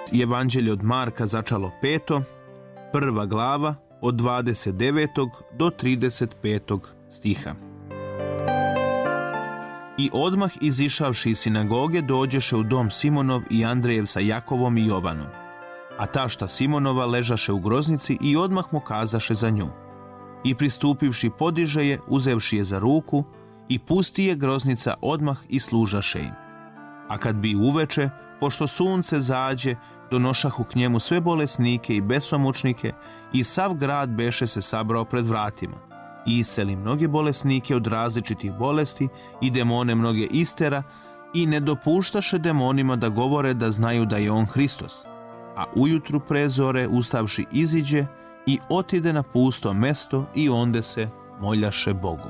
Evanđelje od Marka začalo 5. 1. glava od 29. do 35. stiha. I odmah izišavši iz sinagoge dođeše u dom Simonov i Andrejev sa Jakovom i Jovanom. A tašta Simonova ležaše u groznici i odmah mu kazaše za nju. I pristupivši podiže je, uzevši je za ruku, i pusti je groznica odmah i služaše im. A kad bi uveče, pošto sunce zađe, donošahu k njemu sve bolesnike i besomučnike, i sav grad beše se sabrao pred vratima. I isceli mnoge bolesnike od različitih bolesti i demone mnoge istera, i ne dopuštaše demonima da govore da znaju da je on Hristos. A ujutru pre zore ustavši iziđe i otide na pusto mesto i onde se moljaše Bogu.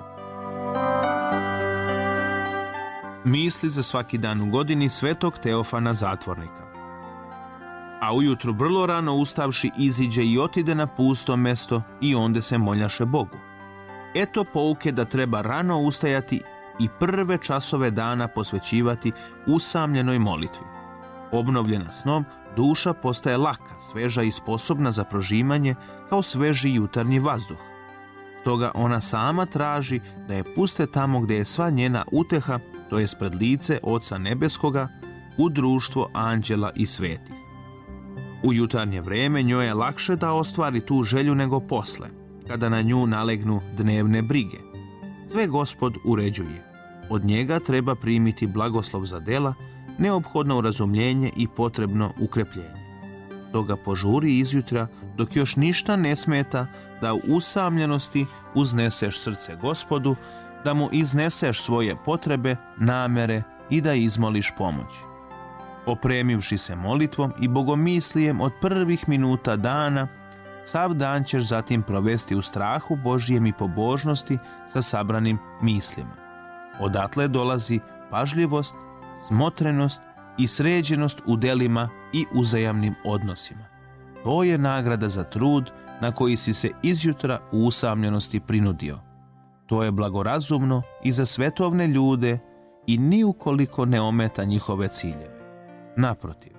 Misli za svaki dan u godini svetog Teofana zatvornika. A ujutru vrlo rano ustavši iziđe i otide na pusto mesto i onde se moljaše Bogu. Eto pouke da treba rano ustajati i prve časove dana posvećivati usamljenoj molitvi. Obnovljena snom, duša postaje laka, sveža i sposobna za prožimanje kao sveži jutarnji vazduh. Stoga ona sama traži da je puste tamo gdje je sva njena uteha, to jest pred lice Oca Nebeskoga, u društvo anđela i svetih. U jutarnje vreme njoj je lakše da ostvari tu želju nego posle, kada na nju nalegnu dnevne brige. Sve Gospod uređuje. Od njega treba primiti blagoslov za dela, neophodno urazumljenje i potrebno ukrepljenje. Toga požuri izjutra, dok još ništa ne smeta, da u usamljenosti uzneseš srce Gospodu, da mu izneseš svoje potrebe, namere i da izmoliš pomoć. Opremivši se molitvom i bogomislijem od prvih minuta dana, sav dan ćeš zatim provesti u strahu Božjem i pobožnosti sa sabranim mislima. Odatle dolazi pažljivost, smotrenost i sređenost u delima i uzajamnim odnosima. To je nagrada za trud na koji si se izjutra u usamljenosti prinudio. To je blagorazumno i za svetovne ljude i ni ukoliko ne ometa njihove ciljeve. Naprotiv,